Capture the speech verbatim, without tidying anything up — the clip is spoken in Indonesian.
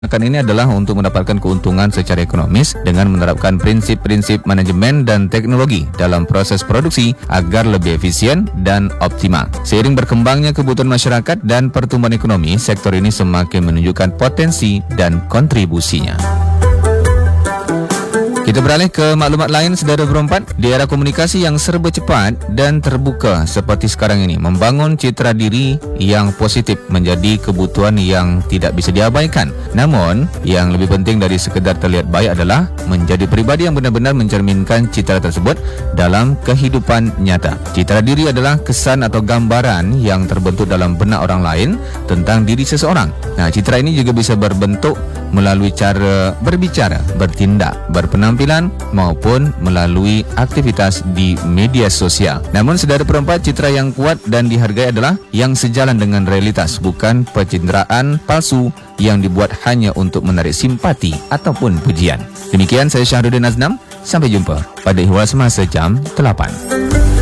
Akan ini adalah untuk mendapatkan keuntungan secara ekonomis dengan menerapkan prinsip-prinsip manajemen dan teknologi dalam proses produksi agar lebih efisien dan optimal. Seiring berkembangnya kebutuhan masyarakat dan pertumbuhan ekonomi, sektor ini semakin menunjukkan potensi dan kontribusinya. Kita beralih ke maklumat lain, saudara berempat. Di era komunikasi yang serba cepat dan terbuka seperti sekarang ini, membangun citra diri yang positif menjadi kebutuhan yang tidak bisa diabaikan. Namun, yang lebih penting dari sekedar terlihat baik adalah menjadi pribadi yang benar-benar mencerminkan citra tersebut dalam kehidupan nyata. Citra diri adalah kesan atau gambaran yang terbentuk dalam benak orang lain tentang diri seseorang. Nah, citra ini juga bisa berbentuk melalui cara berbicara, bertindak, berpenampilan maupun melalui aktivitas di media sosial. Namun saudara perempat, citra yang kuat dan dihargai adalah yang sejalan dengan realitas, bukan pencitraan palsu yang dibuat hanya untuk menarik simpati ataupun pujian. Demikian saya Syahrudin Aznam, sampai jumpa pada Ihwal Semasa jam delapan.